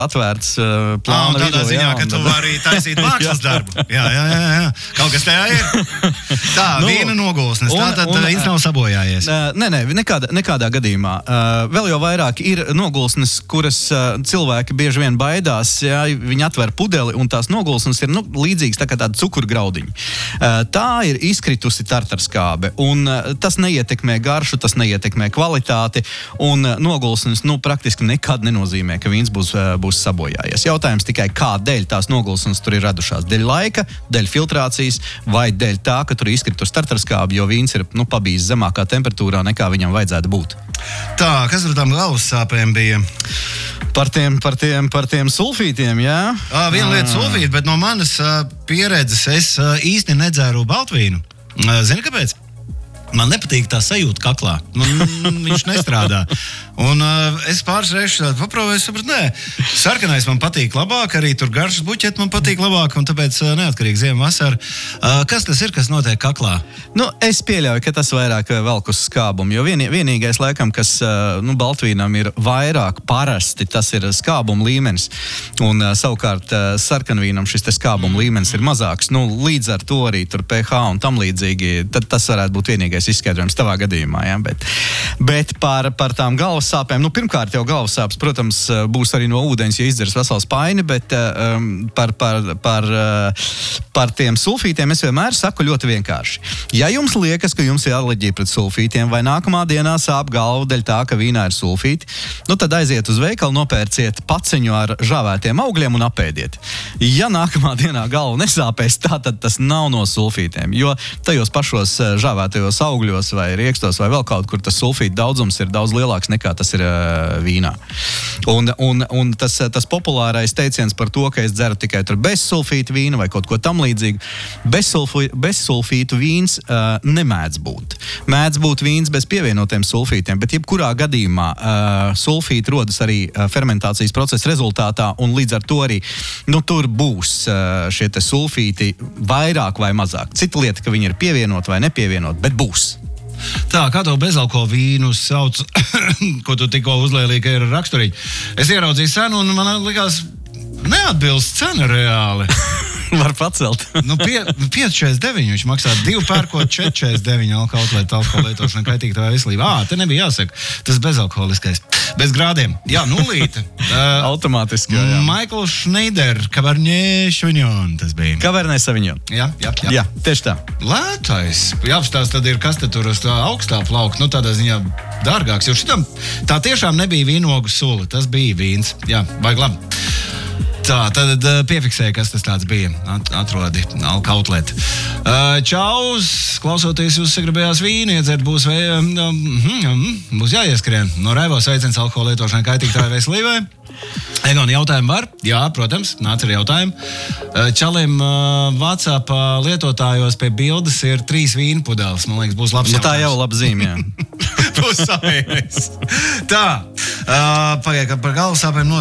atvērts plāna tādā ziņā, ka tu vari taisīt mākslas darbu. Jā. Kaut kas tajā ir. Tā, vīna nogulsnes. Tātad viņš nav sabojājies. Nē, nekādā gadījumā. Vēl jau vairāk ir nogulsnes, kuras cilvēki bieži vien baidās. Jā, viņi atver pudeli, un tās nogulsnes ir līdzīgas tā kā tāda cukurgraudiņa. Tā ir izkritusi tartarskābe, un tas neietekmē garšu, tas neietekmē kvalitāti, un nogulsnes praktiski nekad nenozīmē, ka vīns būs sabojājies. Jautājums tikai, kādēļ tās nogulsnes tur ir radušās. Dēļ laika, dēļ filtrācijas vai dēļ tā, ka tur ir izkritus tartarskābe, jo vīns ir pabijis zemākā temperatūrā, nekā viņam vajadzētu būt. Tā, kas ar tām galvas sāpēm bija? Par tiem sulfītiem, jā? Viena lieta sulfīti, bet no manas pieredzes es īsti nedzēru baltvīnu. Zini, kāpēc? Man nepatīk tā sajūta kaklā. Viņš nestrādā. Un es pāris reizes paprovēju, sapratu, nē, sarkanais man patīk labāk, arī tur garšas buķeti man patīk labāk, un tāpēc neatkarīgi ziema vasara. Kas tas ir, kas notiek kaklā? Es pieļauju, ka tas vairāk velk uz skābumu, jo vienīgais, laikam, kas baltvīnam ir vairāk parasti, tas ir skābuma līmenis. Un savukārt sarkanvīnam šis te skābuma līmenis ir mazāks. Līdz ar to arī tur pH un tam līdzīgi, tad tas varētu būt vienīgais izskaidrojums tavā gadījumā, ja? Bet par tām galvas sāpēm, pirmkārt jau galvas sāpes, protams, būs arī no ūdeņas, ja izdzers vesels paini, bet par tiem sulfītiem es vienmēr saku ļoti vienkārši. Ja jums liekas, ka jums ir alerģija pret sulfītiem, vai nākamā dienā sāp galva dēļ tā, ka vīnā ir sulfīti, tad aiziet uz veikalu, nopērciet paciņu ar žāvētiem augļiem un apēdiet. Ja nākamā dienā galva nesāpēs, tad tas nav no sulfītiem, jo tajos pašos žāvētajos augļos vai riekstos vai vēl kaut kur tas sulfītu daudzums ir daudz lielāks nekā tas ir vīnā. Un tas populārais teiciens par to, ka es dzeru tikai tur bezsulfītu vīnu vai kaut ko tam līdzīgu, bezsulfītu vīns nemēdz būt. Mēdz būt vīns bez pievienotiem sulfītiem, bet jebkurā gadījumā sulfīti rodas arī fermentācijas procesa rezultātā, un līdz ar to arī tur būs šie te sulfīti vairāk vai mazāk. Cita lieta, ka viņi ir pievienot vai nepievienot, bet būs. Tā, kā to bezalkohola vīnu sauc, ko tu tikko uzlēlīji, ka ir raksturīgi. Es ieraudzīju cenu, un man likās, neatbilst cena reāli. Var pacelt. 5,49 viņš maksā 2 pērkot 4,49 alkohola lietošana kaitīgā veselībā. Te nebija jāsaka. Tas bezalkoholiskais. Bez grādiem. Jā, nulīte. Automātiski, jā. Michael Schneider, Cabernet Sauvignon, tas bija. Cabernet Sauvignon. Jā, tieši tā. Lētais. Jāapstāst, tad ir, kas te tur uz tā augstā plaukt. Tādā ziņā dārgāks. Jo šitam tā tiešām nebija vīnogu sula. Tas bija vīns. Jā, vajag labi. Tā, tad piefiksēja, kas tas tāds bija. Atrodi alkautlet. Čaus, klausoties jūs sagribējās vīnu, iedzert būs jāieskrien. No Raivos sveiciens alkohola lietošanai kaitīgajai veselībai. Egon, jautājumu var? Jā, protams, nāc ar jautājumu. Čalim WhatsApp lietotājos pie bildes ir 3 vīnu pudeles. Man liekas, būs labs jautājums. Tā jau laba zīme, jā. Būs savējais. Tā, pagaid, par galvasāpēm